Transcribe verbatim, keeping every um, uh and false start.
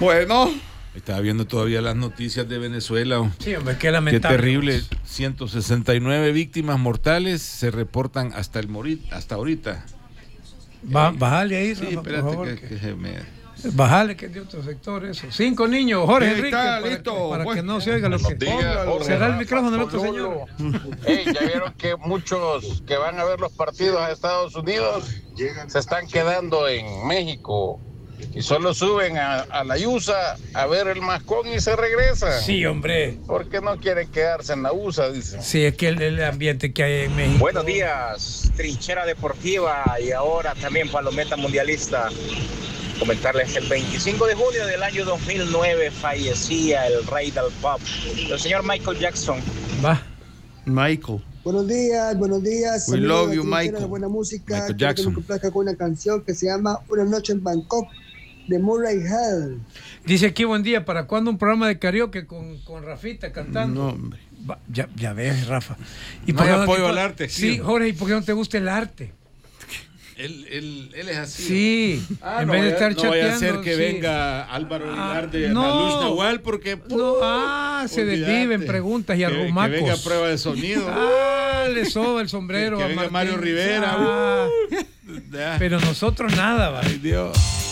Bueno. Estaba viendo todavía las noticias de Venezuela. Sí, hombre, qué lamentable. Qué terrible. ciento sesenta y nueve víctimas mortales se reportan hasta el morir, hasta ahorita. Va, eh, bájale ahí, sí, Rafa, espérate, por favor. Que, que, que me... Bájale, que es de otro sector eso. Cinco niños, Jorge Enrique, está para, listo, para pues, que no se oiga lo que... Días, Será el micrófono del otro señor. Hey, ya vieron que muchos que van a ver los partidos a Estados Unidos se están quedando en México y solo suben a, a la U S A a ver el mascón y se regresan. Sí, hombre. Porque no quieren quedarse en la U S A, dicen. Sí, es que el, el ambiente que hay en México. Buenos días, trinchera deportiva y ahora también palometa mundialista. Comentarles que el veinticinco de junio del año dos mil nueve fallecía el rey del pop, el señor Michael Jackson. Va. Michael. Buenos días, buenos días. We love you, Michael. De buena música. Michael Quiero Jackson. que me complazca con una canción que se llama Una noche en Bangkok, de Murray Hall. Dice aquí, buen día, ¿para cuándo un programa de karaoke con, con Rafita cantando? No, hombre. Va, ya, ya ves, Rafa. ¿Y No por qué hay apoyo te- al arte, Sí, sí. Jorge, ¿y por qué no te gusta el arte? Él, él, él es así. Sí, Ah, en no vez de vaya- estar no chateando. vaya a ser que sí. venga Álvaro Aguilar de Ah, no. Analuz Nahual porque No, ah, se olvídate. desviven preguntas y Que- arrumacos. Que venga a prueba de sonido. Ah, le soba el sombrero. Que a venga Martín. Mario Rivera. Ah, Ya. pero nosotros nada, va. Ay, Dios.